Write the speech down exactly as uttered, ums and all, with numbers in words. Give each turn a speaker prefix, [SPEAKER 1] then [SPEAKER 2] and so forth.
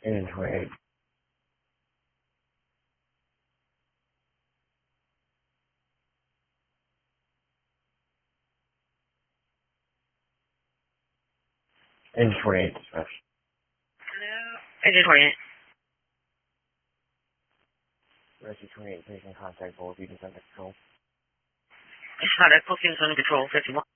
[SPEAKER 1] Engine twenty-eight. Engine twenty-eight, dispatch.
[SPEAKER 2] Hello? Engine twenty-eight.
[SPEAKER 1] Rescue twenty-eight, please in contact both. You can send the control.
[SPEAKER 2] Contact booking under control fifty-one.